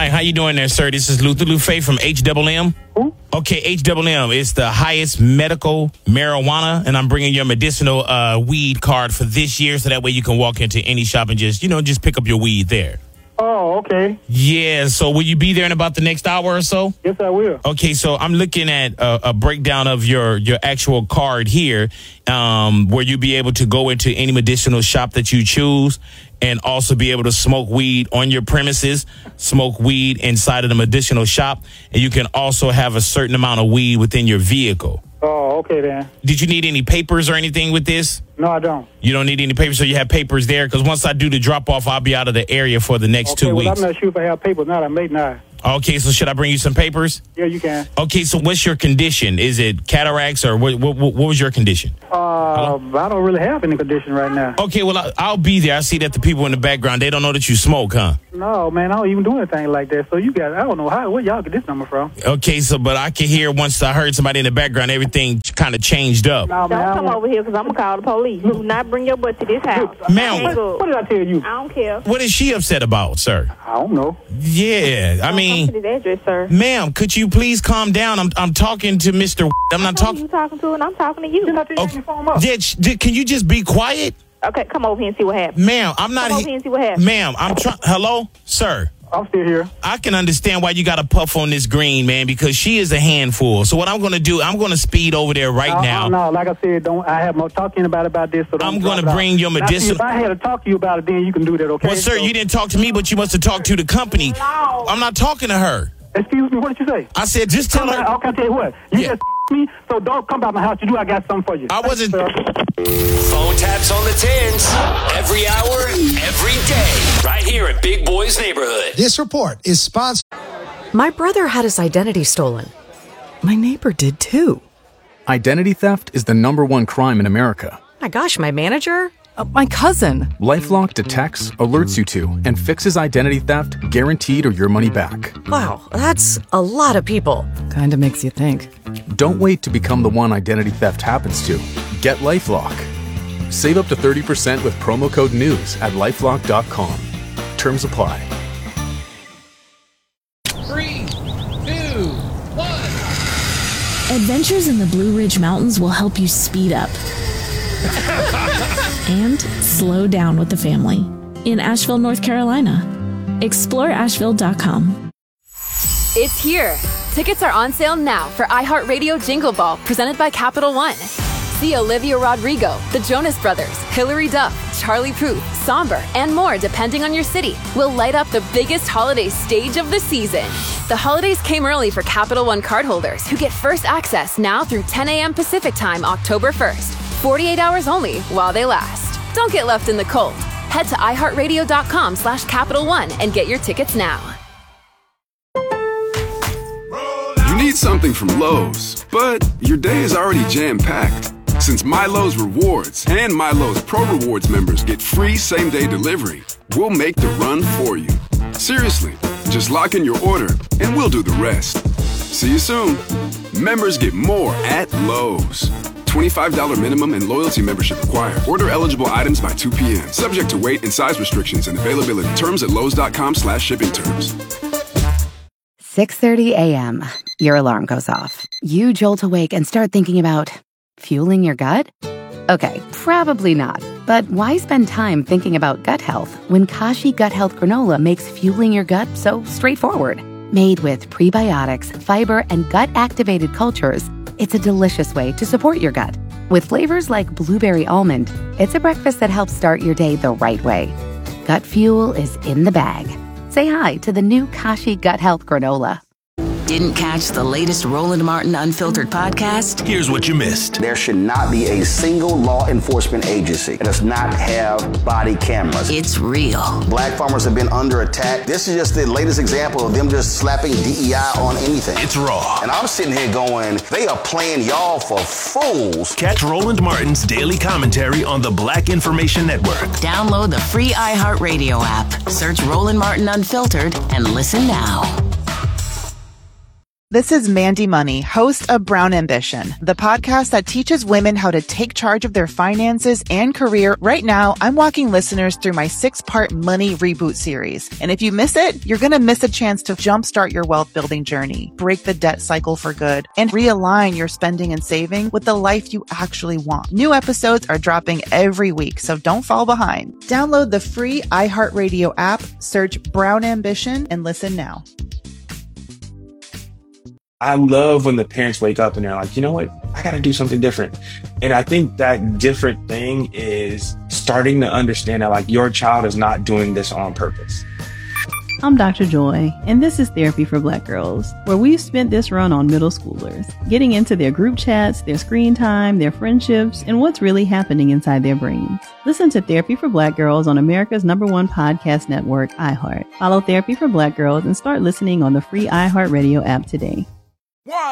Hi, how you doing there, sir? This is Luther Lufe from HMM. Who? Okay, HMM is the highest medical marijuana, and I'm bringing your medicinal weed card for this year, so that way you can walk into any shop and just pick up your weed there. Oh, okay. Yeah, so will you be there in about the next hour or so? Yes, I will. Okay, so I'm looking at a breakdown of your actual card here, where you'll be able to go into any medicinal shop that you choose and also be able to smoke weed on your premises, smoke weed inside of the medicinal shop, and you can also have a certain amount of weed within your vehicle. Oh, okay then. Did you need any papers or anything with this? No, I don't. You don't need any papers, so you have papers there? Because once I do the drop-off, I'll be out of the area for the next 2 weeks. I'm not sure if I have papers now. I may not. Okay, so should I bring you some papers? Yeah, you can. Okay, so what's your condition? Is it cataracts or what was your condition? I don't really have any condition right now. Okay, well, I'll be there. I see that the people in the background, they don't know that you smoke, huh? No, man, I don't even do anything like that. So you guys, I don't know where y'all get this number from. Okay, but I can hear once I heard somebody in the background, everything kind of changed up. No, man, Don't come over here because I'm going to call the police. Do not bring your butt to this house. Ma'am, what did I tell you? I don't care. What is she upset about, sir? I don't know. Yeah, I mean, Come to this address, sir. ma'am, could you please calm down? I'm talking to Mr. I'm not Who talking. you talking to, and I'm talking to you. Didn't I tell you to phone up? Can you just be quiet? Okay, come over here and see what happens. Ma'am, I'm not Come over here and see what happens. Ma'am, I'm trying. Hello, sir. I'm still here. I can understand why you got to puff on this green, man, because she is a handful. So what I'm going to do, I'm going to speed over there right now. No, like I said, I have no talking about this. So I'm going to bring your medicinal. If I had to talk to you about it, then you can do that, okay? Well, sir, you didn't talk to me, but you must have talked to the company. No. I'm not talking to her. Excuse me, what did you say? I said, just tell her. Okay, I'll tell you what. You Yeah. just me, so don't come by my house. I got something for you. I wasn't. Phone taps on the tins. Every hour, every day. Right here in Big Boy's neighborhood. This report is sponsored. My brother had his identity stolen. My neighbor did too. Identity theft is the #1 crime in America. My gosh, my manager? My cousin. LifeLock detects, alerts you to, and fixes identity theft guaranteed or your money back. Wow, that's a lot of people. Kinda makes you think. Don't wait to become the one identity theft happens to. Get LifeLock. Save up to 30% with promo code NEWS at LifeLock.com. Terms apply. 3, 2, 1. Adventures in the Blue Ridge Mountains will help you speed up and slow down with the family in Asheville, North Carolina. Explore Asheville.com. It's here. Tickets are on sale now for iHeartRadio Jingle Ball, presented by Capital One. See Olivia Rodrigo, the Jonas Brothers, Hilary Duff, Charlie Puth, Somber, and more depending on your city. Will light up the biggest holiday stage of the season. The holidays came early for Capital One cardholders who get first access now through 10 a.m. Pacific Time, October 1st. 48 hours only while they last. Don't get left in the cold. Head to iHeartRadio.com/Capital One and get your tickets now. You need something from Lowe's, but your day is already jam-packed. Since MyLowe's Rewards and MyLowe's Pro Rewards members get free same-day delivery, we'll make the run for you. Seriously, just lock in your order and we'll do the rest. See you soon. Members get more at Lowe's. $25 minimum and loyalty membership required. Order eligible items by 2 p.m. Subject to weight and size restrictions and availability. Terms at lowes.com/shipping terms. 6:30 a.m. Your alarm goes off. You jolt awake and start thinking about fueling your gut? Okay, probably not. But why spend time thinking about gut health when Kashi Gut Health Granola makes fueling your gut so straightforward? Made with prebiotics, fiber, and gut-activated cultures, it's a delicious way to support your gut. With flavors like blueberry almond, it's a breakfast that helps start your day the right way. Gut fuel is in the bag. Say hi to the new Kashi Gut Health Granola. Didn't catch the latest Roland Martin Unfiltered podcast? Here's what you missed. There should not be a single law enforcement agency that does not have body cameras. It's real. Black farmers have been under attack. This is just the latest example of them just slapping DEI on anything. It's raw. And I'm sitting here going, they are playing y'all for fools. Catch Roland Martin's daily commentary on the Black Information Network. Download the free iHeartRadio app. Search Roland Martin Unfiltered and listen now. This is Mandy Money, host of Brown Ambition, the podcast that teaches women how to take charge of their finances and career. Right now, I'm walking listeners through my 6-part money reboot series. And if you miss it, you're going to miss a chance to jumpstart your wealth building journey, break the debt cycle for good, and realign your spending and saving with the life you actually want. New episodes are dropping every week, so don't fall behind. Download the free iHeartRadio app, search Brown Ambition, and listen now. I love when the parents wake up and they're like, you know what? I got to do something different. And I think that different thing is starting to understand that like your child is not doing this on purpose. I'm Dr. Joy, and this is Therapy for Black Girls, where we've spent this run on middle schoolers, getting into their group chats, their screen time, their friendships, and what's really happening inside their brains. Listen to Therapy for Black Girls on America's #1 podcast network, iHeart. Follow Therapy for Black Girls and start listening on the free iHeartRadio app today.